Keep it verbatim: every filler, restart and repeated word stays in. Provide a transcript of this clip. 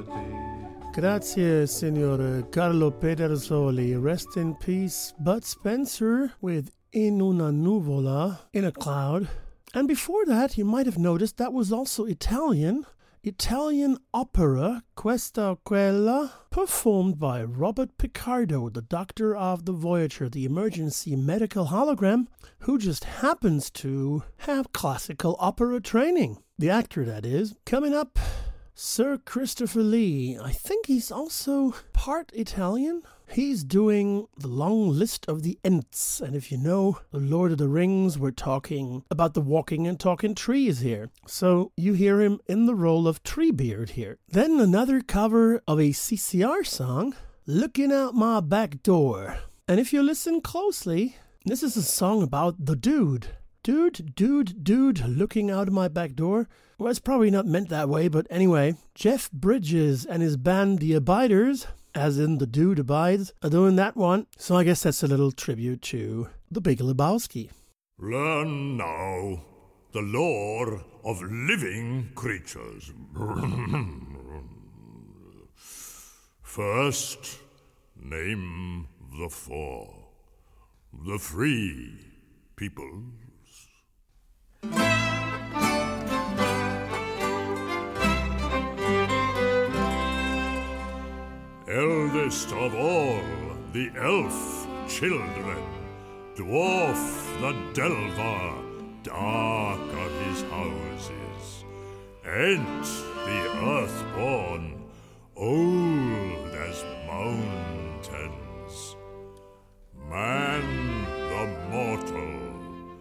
Grazie, Signore Carlo Pedersoli. Rest in peace, Bud Spencer with In una nuvola, in a cloud. And before that, you might have noticed that was also Italian. Italian opera, Questa o Quella, performed by Robert Picardo, the doctor of the Voyager, the emergency medical hologram, who just happens to have classical opera training. The actor, that is. Coming up, Sir Christopher Lee. I think he's also part Italian. He's doing the long list of the Ents. And if you know The Lord of the Rings, we're talking about the walking and talking trees here. So you hear him in the role of Treebeard here. Then another cover of a C C R song, Looking Out My Back Door. And if you listen closely, this is a song about the dude. Dude, dude, dude, looking out of my back door. Well, it's probably not meant that way, but anyway, Jeff Bridges and his band The Abiders, as in the dude abides, are doing that one. So I guess that's a little tribute to the Big Lebowski. Learn now the lore of living creatures. First, name the four. The free people. Eldest of all the elf children, dwarf the delver, dark of his houses, Ent the earthborn, old